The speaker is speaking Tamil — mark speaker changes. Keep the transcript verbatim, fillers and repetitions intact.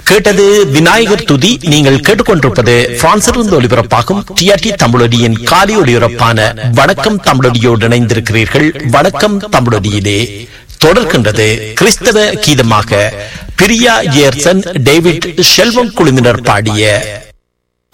Speaker 1: கேட்டது விநாயகர் துதி. நீங்கள் கேட்டுக்கொண்டிருப்பது பிரான்சிலிருந்து ஒலிபரப்பாகும் டிஆர்டி தமிழொலியின் காலை ஒலிபரப்பான வணக்கம் தமிழொலியோடு இணைந்திருக்கிறீர்கள். வணக்கம் தமிழொலியிலே தொடர்கின்றது கிறிஸ்தவ கீதமாக பிரியா ஜேர்சன், டேவிட் செல்வம் குழுவினர் பாடிய